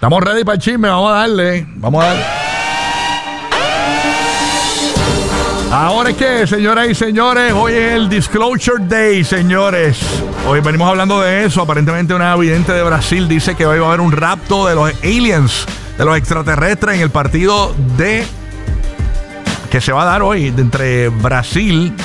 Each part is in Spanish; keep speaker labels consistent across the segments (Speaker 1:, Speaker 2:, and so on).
Speaker 1: Estamos ready para el chisme, vamos a darle. Ahora es que, señoras y señores, hoy es el Disclosure Day, señores. Hoy venimos hablando de eso. Aparentemente una vidente de Brasil dice que hoy va a haber un rapto de los aliens, de los extraterrestres en el partido que se va a dar hoy entre Brasil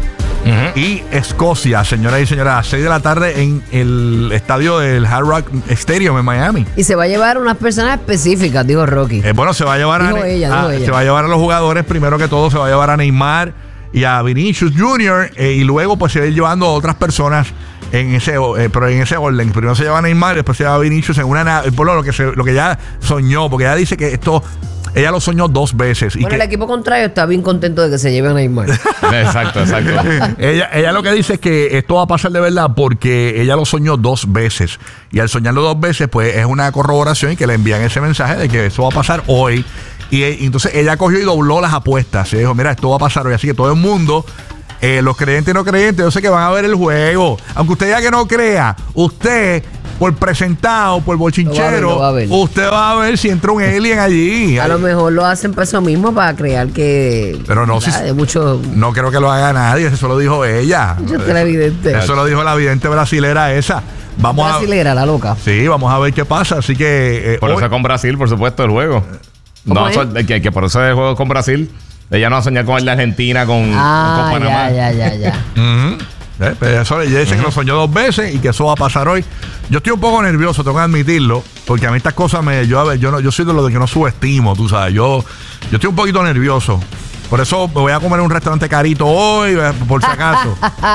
Speaker 1: y Escocia, señoras y señores, a las 6 de la tarde en el estadio del Hard Rock Stadium en Miami.
Speaker 2: Y se va a llevar unas personas específicas, dijo Rocky.
Speaker 1: Bueno, se va a llevar se va a llevar a los jugadores. Primero que todo se va a llevar a Neymar y a Vinicius Jr. Y luego pues se va a ir llevando a otras personas pero en ese orden. Primero se lleva a Neymar, después se lleva a Vinicius en una nave, por lo que ella soñó, porque ella dice que ella lo soñó 2 veces.
Speaker 2: Bueno, el equipo contrario está bien contento de que se lleven a Neymar.
Speaker 3: Exacto.
Speaker 1: ella lo que dice es que esto va a pasar de verdad porque ella lo soñó 2 veces. Y al soñarlo 2 veces, pues es una corroboración y que le envían ese mensaje de que eso va a pasar hoy. Y entonces ella cogió y dobló las apuestas. Se dijo, mira, esto va a pasar hoy. Así que todo el mundo, los creyentes y no creyentes, yo sé que van a ver el juego. Aunque usted diga que no crea, usted, por presentado, por bochinchero, usted va a ver si entra un alien allí.
Speaker 2: A lo mejor lo hacen para eso mismo, para crear que...
Speaker 1: Pero no, no creo que lo haga nadie, eso lo dijo ella. Eso lo dijo la vidente brasilera esa.
Speaker 2: Brasilera, la loca.
Speaker 1: Sí, vamos a ver qué pasa. Así que...
Speaker 3: por eso con Brasil, por supuesto, el juego. No, que por eso el juego con Brasil. Ella no va a soñar con el de Argentina, con Panamá.
Speaker 2: Ya.
Speaker 1: Pero eso ella dice que lo soñó 2 veces y que eso va a pasar hoy. Yo estoy un poco nervioso, tengo que admitirlo, porque a mí estas cosas yo soy de los que no subestimo, tú sabes. Yo estoy un poquito nervioso. Por eso me voy a comer en un restaurante carito hoy, por si acaso.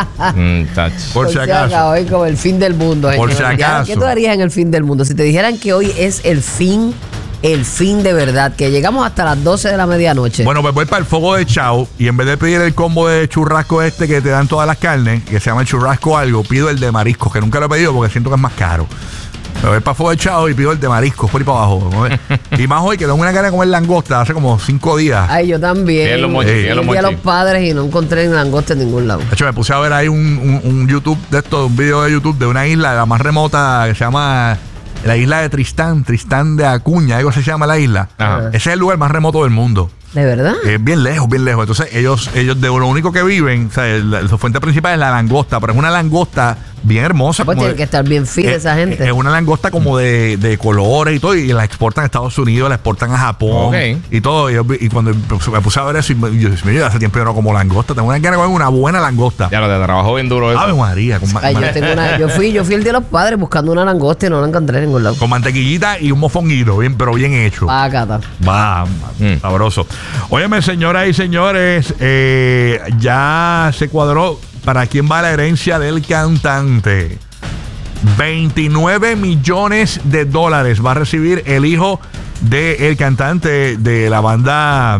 Speaker 2: Por si acaso. Hoy como el fin del mundo.
Speaker 1: Por si acaso.
Speaker 2: ¿Qué tú harías en el fin del mundo? Si te dijeran que hoy es el fin de verdad, que llegamos hasta las 12 de la medianoche.
Speaker 1: Bueno, pues voy para el Fogo de Chao y en vez de pedir el combo de churrasco que te dan todas las carnes, que se llama el churrasco algo, pido el de mariscos, que nunca lo he pedido porque siento que es más caro. Me voy para el Fogo de Chao y pido el de mariscos por ahí para abajo. Y más hoy que tengo una gana de comer langosta hace como 5 días.
Speaker 2: Ay, yo también. Fui a los padres y no encontré langosta en ningún lado.
Speaker 1: De hecho, me puse a ver ahí un YouTube un video de YouTube de una isla la más remota que se llama la isla de Tristán de Acuña, algo se llama la isla.
Speaker 3: Ajá.
Speaker 1: Ese es el lugar más remoto del mundo.
Speaker 2: ¿De verdad?
Speaker 1: Bien lejos. Entonces ellos de lo único que viven, o sea, su fuente principal es la langosta, pero es una langosta bien hermosa.
Speaker 2: Pues tiene que estar bien fit esa gente.
Speaker 1: Es una langosta como de colores y todo, y la exportan a Estados Unidos, la exportan a Japón y todo. Y cuando me puse a ver eso, yo hace tiempo yo no como langosta, tengo una gana de comer una buena langosta.
Speaker 3: Ya, te trabajó bien duro eso.
Speaker 1: Ave María.
Speaker 2: Yo fui el día de los padres buscando una langosta y no la encontré en ningún lado.
Speaker 1: Con mantequillita y un mofonguito, pero bien hecho. Sabroso. Óyeme, señoras y señores, ya se cuadró para quién va la herencia del cantante. $29 millones va a recibir el hijo del cantante de la banda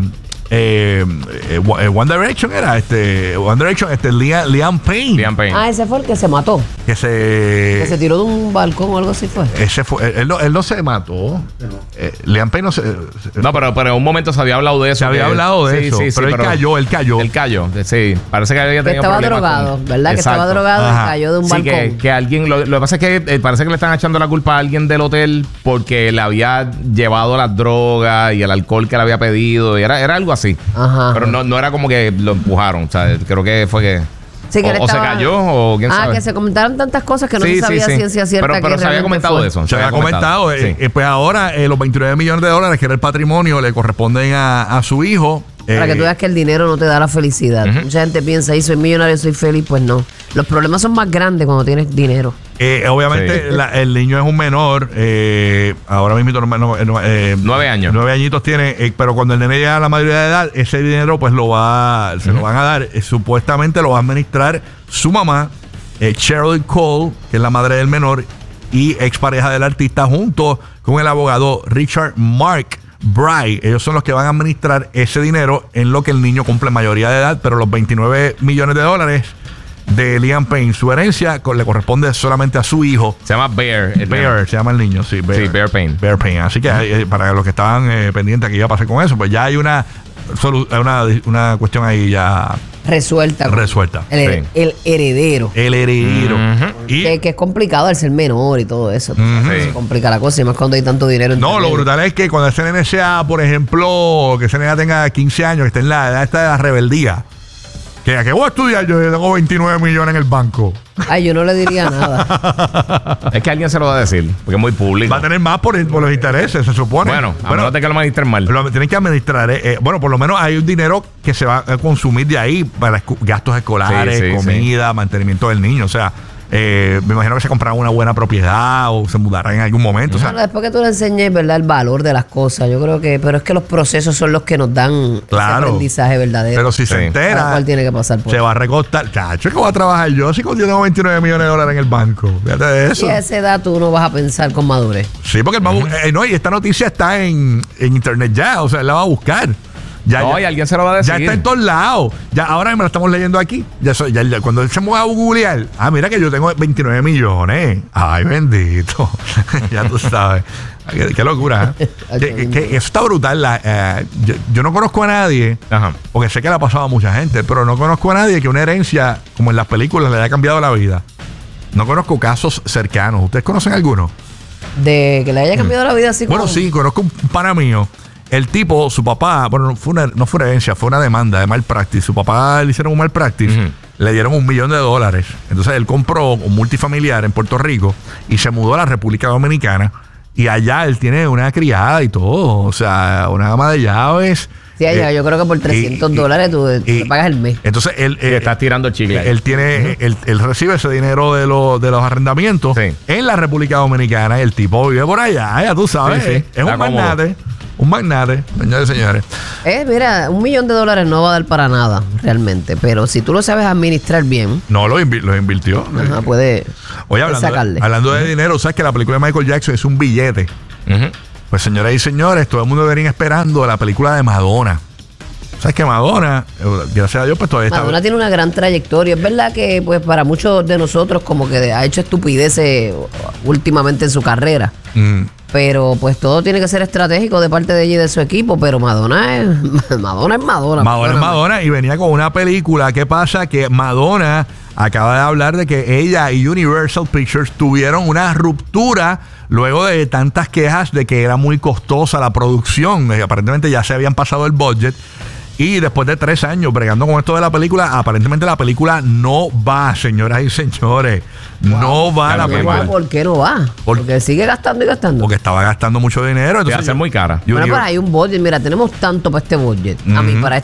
Speaker 1: One Direction Liam Payne.
Speaker 2: Ese fue el que se mató. Que se tiró de un balcón o algo así fue.
Speaker 1: Ese fue. Él no se mató. Liam Payne no se.
Speaker 3: No, pero en un momento se había hablado de eso.
Speaker 1: Se había hablado de eso. Pero él cayó.
Speaker 3: Él cayó, sí. Parece que había tenido
Speaker 2: problemas. Estaba drogado, ¿verdad? Que estaba drogado y cayó de un balcón.
Speaker 3: Que alguien. Lo que pasa es que parece que le están echando la culpa a alguien del hotel porque le había llevado las drogas y el alcohol que le había pedido. Y era algo así.
Speaker 2: Ajá.
Speaker 3: Pero no era como que lo empujaron. O sea, creo que fue que...
Speaker 2: Sí, que
Speaker 3: o se cayó o quién sabe.
Speaker 2: Que se comentaron tantas cosas que no se sabía ciencia cierta.
Speaker 3: Pero se había comentado eso.
Speaker 1: Se había comentado. Pues ahora los $29 millones que era el patrimonio le corresponden a su hijo.
Speaker 2: Para que tú veas que el dinero no te da la felicidad. Mucha gente piensa, soy millonario, soy feliz. Pues no. Los problemas son más grandes cuando tienes dinero.
Speaker 1: Obviamente el niño es un menor. Ahora mismo
Speaker 3: 9 años.
Speaker 1: 9 añitos tiene. Pero cuando el nene llega a la mayoría de edad, ese dinero pues se lo van a dar. Supuestamente lo va a administrar su mamá, Cheryl Cole, que es la madre del menor y expareja del artista, junto con el abogado Richard Mark Bray. Ellos son los que van a administrar ese dinero en lo que el niño cumple mayoría de edad, pero los $29 millones de Liam Payne, su herencia le corresponde solamente a su hijo.
Speaker 3: Se llama Bear.
Speaker 1: Se llama el niño, sí.
Speaker 3: Bear Payne.
Speaker 1: Bear Payne. Así que para los que estaban pendientes que iba a pasar con eso, pues ya hay una cuestión ahí ya
Speaker 2: resuelta.
Speaker 1: Resuelta.
Speaker 2: El heredero.
Speaker 1: El heredero. Y
Speaker 2: Que es complicado el ser menor y todo eso. Se complica la cosa y más cuando hay tanto dinero.
Speaker 1: no, lo brutal es que cuando ese nene sea, por ejemplo, que ese nene tenga 15 años, que esté en la edad esta de la rebeldía. ¿A qué voy a estudiar? Yo tengo 29 millones en el banco.
Speaker 2: Ay, yo no le diría nada.
Speaker 3: Es que alguien se lo va a decir, porque es muy público.
Speaker 1: Va a tener más por los intereses, se supone.
Speaker 3: Bueno, a menos de que lo administren mal.
Speaker 1: Lo tienen que administrar. Bueno, por lo menos hay un dinero que se va a consumir de ahí para gastos escolares, comida, mantenimiento del niño. O sea, me imagino que se comprarán una buena propiedad o se mudarán en algún momento. O sea,
Speaker 2: después que tú le enseñes, ¿verdad?, el valor de las cosas, yo creo que, pero es que los procesos son los que nos dan ese aprendizaje verdadero.
Speaker 1: Pero si se entera,
Speaker 2: ¿cuál tiene que pasar por
Speaker 1: se va a recostar. Chacho, ¿qué voy a trabajar yo? Si yo tengo 29 millones de dólares en el banco. Fíjate de eso.
Speaker 2: Y a esa edad tú no vas a pensar con madurez.
Speaker 1: Sí, porque no, y esta noticia está en internet ya. O sea, él la va a buscar. Ya,
Speaker 3: y alguien se lo va a decir.
Speaker 1: Ya está en todos lados. Ya, ahora me lo estamos leyendo aquí. Ya, cuando él se mueva a googlear, mira que yo tengo 29 millones. Ay, bendito. Ya tú sabes. Qué locura. Eso está brutal. Yo no conozco a nadie, porque sé que le ha pasado a mucha gente, pero no conozco a nadie que una herencia, como en las películas, le haya cambiado la vida. No conozco casos cercanos. ¿Ustedes conocen alguno?
Speaker 2: De que le haya cambiado la vida así como...
Speaker 1: Bueno, sí, conozco un pana mío. El tipo, su papá, bueno, no fue una herencia, fue una demanda de malpractice. Su papá le hicieron un malpractice, le dieron $1 millón. Entonces él compró un multifamiliar en Puerto Rico y se mudó a la República Dominicana. Y allá él tiene una criada y todo, o sea, una ama de llaves.
Speaker 2: Sí, allá yo creo que por $300 tú le pagas el mes.
Speaker 1: Entonces él
Speaker 3: estás tirando el chicle.
Speaker 1: Él recibe ese dinero de los arrendamientos en la República Dominicana y el tipo vive por allá, ya tú sabes.
Speaker 3: Sí.
Speaker 1: Es un magnate. Un magnate, señores y señores.
Speaker 2: Mira, $1 millón no va a dar para nada, realmente. Pero si tú lo sabes administrar bien.
Speaker 1: No, lo invirtió.
Speaker 2: Puede sacarle.
Speaker 1: Hablando de dinero, sabes que la película de Michael Jackson es un billete. Pues, señoras y señores, todo el mundo debería esperando la película de Madonna. ¿Sabes que Madonna, gracias a Dios, pues todavía
Speaker 2: Madonna tiene una gran trayectoria. Es verdad que, pues, para muchos de nosotros, como que ha hecho estupideces últimamente en su carrera. Pero pues todo tiene que ser estratégico de parte de ella y de su equipo. Pero Madonna es Madonna.
Speaker 1: Madonna es Madonna y venía con una película. ¿Qué pasa? Que Madonna acaba de hablar de que ella y Universal Pictures tuvieron una ruptura luego de tantas quejas de que era muy costosa la producción. Aparentemente ya se habían pasado el budget. Y después de 3 años bregando con esto de la película, aparentemente la película no va, señoras y señores. No va la película.
Speaker 2: ¿Por qué no va? Porque sigue gastando y gastando.
Speaker 1: Porque estaba gastando mucho dinero.
Speaker 3: Entonces, va a ser muy cara.
Speaker 2: Bueno, pero hay un budget. Mira, tenemos tanto para este budget. A mí, para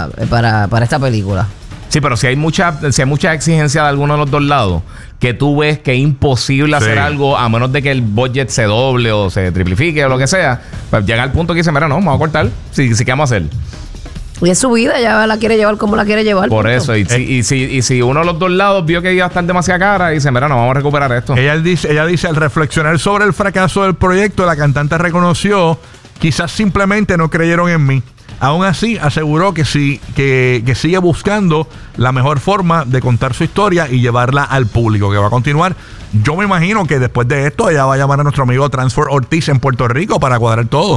Speaker 2: esta película.
Speaker 3: Sí, pero si hay mucha exigencia de alguno de los dos lados, que tú ves que es imposible hacer algo a menos de que el budget se doble o se triplifique o lo que sea, pues llega al punto que dice, mira, no, vamos a cortar. Sí, ¿qué vamos a hacer?
Speaker 2: Y es su vida, ella la quiere llevar como la quiere llevar.
Speaker 3: Por eso, y si uno de los dos lados vio que iba a estar demasiado cara, y dice, mira, no, vamos a recuperar esto.
Speaker 1: Ella dice, al reflexionar sobre el fracaso del proyecto, la cantante reconoció, quizás simplemente no creyeron en mí. Aún así, aseguró que sigue buscando la mejor forma de contar su historia y llevarla al público, que va a continuar. Yo me imagino que después de esto, ella va a llamar a nuestro amigo Transfer Ortiz en Puerto Rico para cuadrar todo.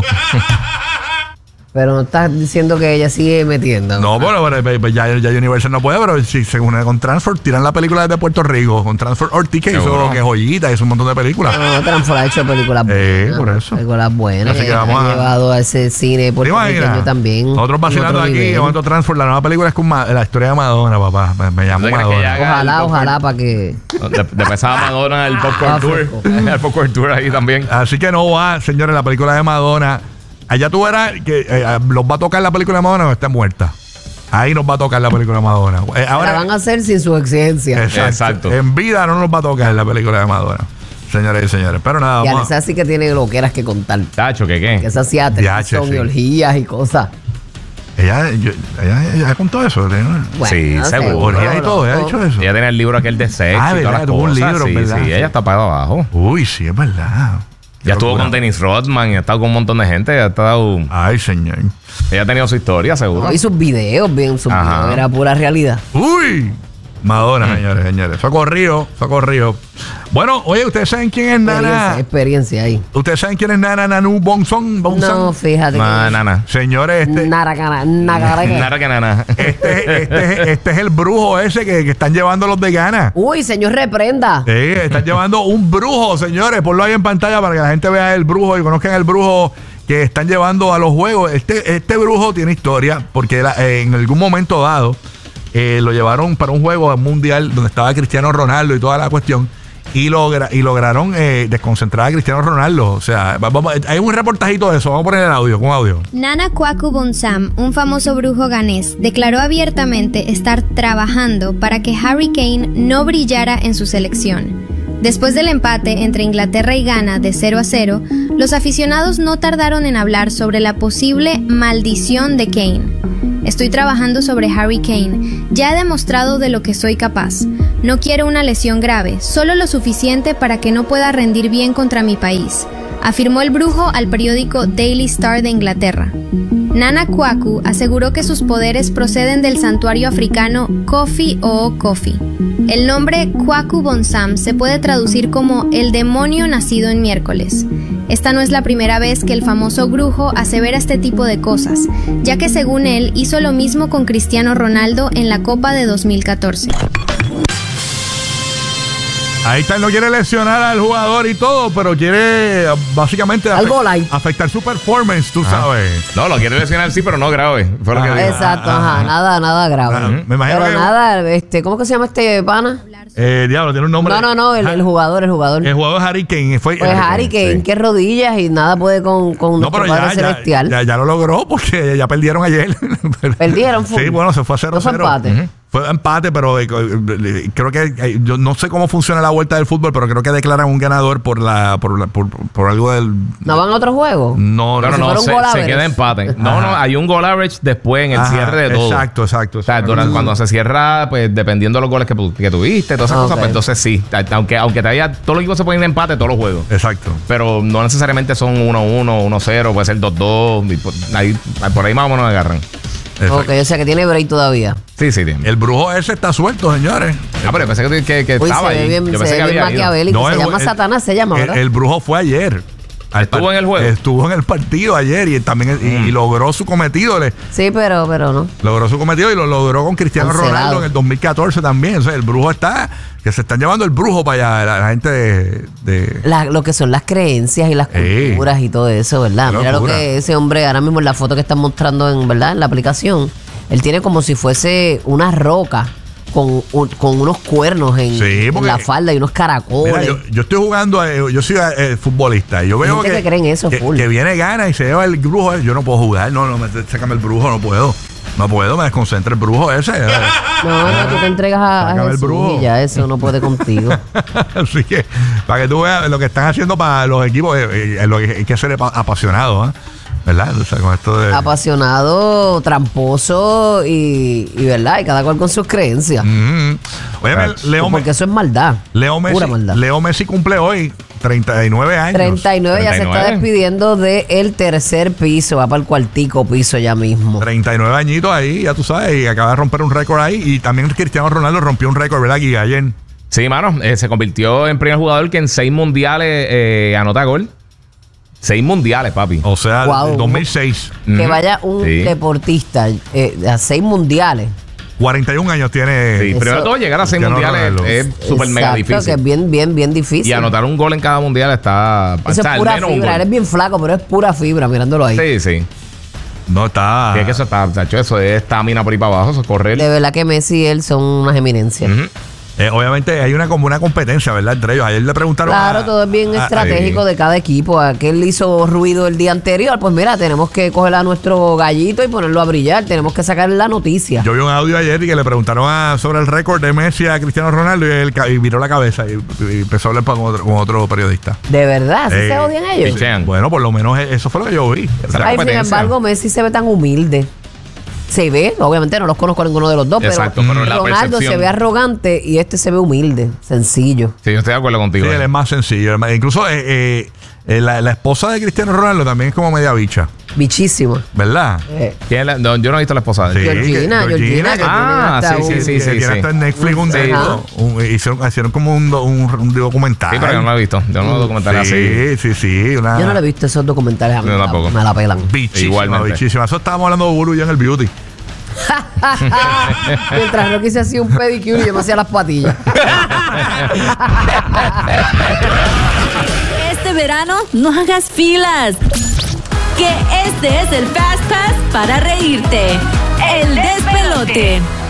Speaker 2: Pero no estás diciendo que ella sigue metiendo.
Speaker 1: No, pero ya Universal no puede, pero si se une con Transfer, tiran la película desde Puerto Rico. Con Transfer Ortiz, que hizo que Joyita, hizo un montón de películas.
Speaker 2: No, Transfer ha hecho películas buenas.
Speaker 1: Por eso.
Speaker 2: Películas buenas.
Speaker 1: Así que vamos
Speaker 2: ha llevado a ese cine puertorriqueño también.
Speaker 1: Nosotros vacilando aquí, en momento Transfer, la nueva película es con la historia de Madonna, papá. Me llamo Madonna.
Speaker 2: Ojalá para que...
Speaker 3: Después estaba Madonna en el Popcorn Tour. El Popcorn Tour ahí también.
Speaker 1: Así que no va, señores, la película de Madonna. Allá tú verás que los va a tocar la película de Madonna o está muerta. Ahí nos va a tocar la película de Madonna.
Speaker 2: Ahora la van a hacer sin su exigencia.
Speaker 1: Exacto. En vida no nos va a tocar la película de Madonna. Señores y señores. Pero nada,
Speaker 2: vamos. Y esa sí que tiene loqueras que contar.
Speaker 3: Tacho, ¿qué?
Speaker 2: Que esa sí son y orgías y cosas.
Speaker 1: Ella contó eso.
Speaker 3: Bueno, sí, seguro.
Speaker 1: Orgías y todo, ella ha dicho eso.
Speaker 3: Ella tiene el libro aquel de sexo.
Speaker 1: Verdad, tuvo un libro, ¿verdad?
Speaker 3: Sí, ella está para abajo.
Speaker 1: Uy, sí, es verdad.
Speaker 3: Ya estuvo con Dennis Rodman y ha estado con un montón de gente. Ha estado...
Speaker 1: Ay, señor.
Speaker 3: Ella ha tenido su historia, seguro.
Speaker 2: Y sus videos, sus videos era pura realidad.
Speaker 1: Uy. Madonna, señores. Eso ha corrido. Bueno, oye, ¿ustedes saben quién es Nana?
Speaker 2: Experiencia ahí.
Speaker 1: ¿Ustedes saben quién es Nana Nanu Bonson?
Speaker 2: No, fíjate.
Speaker 3: Nana.
Speaker 1: Señores,
Speaker 3: Nara que nana.
Speaker 1: este es el brujo ese que están llevando los de Ghana.
Speaker 2: Uy, señor, reprenda.
Speaker 1: Sí, están llevando un brujo, señores. Ponlo ahí en pantalla para que la gente vea el brujo y conozcan el brujo que están llevando a los juegos. Este brujo tiene historia porque en algún momento dado lo llevaron para un juego mundial donde estaba Cristiano Ronaldo y toda la cuestión. Y lograron desconcentrar a Cristiano Ronaldo. O sea, hay un reportajito de eso. Vamos a poner el audio, con audio.
Speaker 4: Nana Kwaku Bonsam, un famoso brujo ganés, declaró abiertamente estar trabajando para que Harry Kane no brillara en su selección. Después del empate entre Inglaterra y Ghana de 0-0, los aficionados no tardaron en hablar sobre la posible maldición de Kane. Estoy trabajando sobre Harry Kane. Ya he demostrado de lo que soy capaz. No quiero una lesión grave, solo lo suficiente para que no pueda rendir bien contra mi país, afirmó el brujo al periódico Daily Star de Inglaterra. Nana Kwaku aseguró que sus poderes proceden del santuario africano Kofi o Kofi. El nombre Kwaku Bonsam se puede traducir como el demonio nacido en miércoles. Esta no es la primera vez que el famoso brujo asevera este tipo de cosas, ya que según él hizo lo mismo con Cristiano Ronaldo en la Copa de 2014.
Speaker 1: Ahí está, él no quiere lesionar al jugador y todo, pero quiere básicamente afectar su performance, tú sabes.
Speaker 3: No, lo quiere lesionar sí, pero no grave. Fue lo que dijo.
Speaker 2: Exacto, nada grave.
Speaker 1: Me imagino
Speaker 2: pero
Speaker 1: que
Speaker 2: nada, ¿cómo que se llama este pana?
Speaker 1: Diablo, tiene un nombre.
Speaker 2: No, el jugador. El jugador es
Speaker 1: Harry Kane.
Speaker 2: Pues Harry Kane, que rodillas y nada puede con nuestro Padre Celestial.
Speaker 1: Ya lo logró porque ya perdieron ayer.
Speaker 2: ¿Perdieron?
Speaker 1: Sí, bueno, se fue a 0-0.
Speaker 2: Fue empate.
Speaker 1: Fue empate, pero creo que yo no sé cómo funciona la vuelta del fútbol, pero creo que declaran un ganador por algo del.
Speaker 2: ¿No van a otro juego?
Speaker 1: No,
Speaker 3: se queda empate. No, hay un goal average después en el cierre de todo.
Speaker 1: Exacto.
Speaker 3: O sea, cuando se cierra, pues dependiendo de los goles que tuviste, todas esas cosas, pues entonces sí. Aunque te haya, todos los equipos se pueden ir en empate todos los juegos.
Speaker 1: Exacto.
Speaker 3: Pero no necesariamente son 1-1, 1-0, puede ser 2-2. Por ahí más o menos agarran.
Speaker 1: Exacto.
Speaker 2: Ok, o sea que tiene break todavía.
Speaker 3: Sí, tiene.
Speaker 1: El brujo ese está suelto, señores.
Speaker 3: Pero pensé que estaba ahí.
Speaker 2: Yo pensé que había maquiavélico. No, se llama Satanás, se llama, ¿verdad?
Speaker 1: El brujo fue ayer.
Speaker 3: ¿Estuvo en el juego?
Speaker 1: Estuvo en el partido ayer y también y logró su cometido.
Speaker 2: Sí, pero no.
Speaker 1: Logró su cometido y lo logró con Cristiano Ronaldo en el 2014 también. O sea, el brujo que se están llevando el brujo para allá, la gente de
Speaker 2: lo que son las creencias y las culturas y todo eso, ¿verdad? Mira lo que ese hombre ahora mismo en la foto que están mostrando en la aplicación, él tiene como si fuese una roca con unos cuernos en la falda y unos caracoles.
Speaker 1: Mira, yo estoy jugando, yo soy futbolista y yo veo
Speaker 2: que creen eso,
Speaker 1: que viene gana y se lleva el brujo. Yo no puedo jugar, sácame el brujo, no puedo, me desconcentra el brujo ese.
Speaker 2: No, tú te entregas a Jesús el brujo. Y ya eso no puede contigo.
Speaker 1: Así que, para que tú veas lo que están haciendo para los equipos, hay que ser apasionado, ¿verdad? O sea, con esto de
Speaker 2: apasionado, tramposo y verdad, y cada cual con sus creencias.
Speaker 1: Oye,
Speaker 2: porque eso es maldad.
Speaker 1: Pura maldad. Leo Messi cumple hoy 39 años.
Speaker 2: 39, ya se está despidiendo del tercer piso, va para el cuartico piso ya mismo.
Speaker 1: 39 añitos ahí, ya tú sabes, y acaba de romper un récord ahí. Y también Cristiano Ronaldo rompió un récord, ¿verdad, Guy, ayer?
Speaker 3: Sí, mano, se convirtió en primer jugador que en 6 mundiales anota gol. 6 mundiales, papi.
Speaker 1: O sea, wow, 2006.
Speaker 2: Que vaya un deportista a 6 mundiales.
Speaker 1: 41 años tiene.
Speaker 3: Sí, primero todo llegar a 6 mundiales es súper mega difícil.
Speaker 2: Que es bien difícil.
Speaker 3: Y anotar un gol en cada mundial está.
Speaker 2: Eso es pura fibra. Eres bien flaco, pero es pura fibra, mirándolo ahí.
Speaker 3: Sí.
Speaker 1: No está.
Speaker 3: Sí, es que eso es estamina por ahí para abajo, eso es correr.
Speaker 2: De verdad que Messi y él son unas eminencias.
Speaker 1: Obviamente hay como una competencia, ¿verdad? Entre ellos. Ayer le preguntaron.
Speaker 2: Claro, todo es bien estratégico de cada equipo. Aquel hizo ruido el día anterior. Pues mira, tenemos que coger a nuestro gallito y ponerlo a brillar. Tenemos que sacar la noticia.
Speaker 1: Yo vi un audio ayer y que le preguntaron sobre el récord de Messi a Cristiano Ronaldo y él viró la cabeza y empezó a hablar con otro periodista.
Speaker 2: ¿De verdad? ¿Sí se odian ellos?
Speaker 1: Bueno, por lo menos eso fue lo que yo vi.
Speaker 2: Sin embargo, Messi se ve tan humilde. Se ve, obviamente no los conozco a ninguno de los dos, pero Ronaldo se ve arrogante y este se ve humilde, sencillo.
Speaker 3: Sí, yo estoy de acuerdo contigo.
Speaker 1: Sí, él es más sencillo. Incluso La esposa de Cristiano Ronaldo también es como media bicha,
Speaker 2: Bichísimo.
Speaker 1: ¿verdad?
Speaker 3: No, yo no he visto la esposa de él.
Speaker 2: Georgina.
Speaker 3: Ah, sí.
Speaker 1: Tiene hasta en Netflix hicieron como un documental.
Speaker 3: Sí, pero yo no lo he visto. Yo no lo documental así.
Speaker 1: Sí.
Speaker 2: Yo no le he visto esos documentales a mí.
Speaker 3: Yo tampoco.
Speaker 2: Me la pelan.
Speaker 1: Bichísima. Eso estábamos hablando de Buru ya en el beauty.
Speaker 2: Mientras Rocky se hacía un pedicure y yo me hacía las patillas.
Speaker 5: Este verano no hagas filas. Que este es el Fast Pass para reírte. El despelote.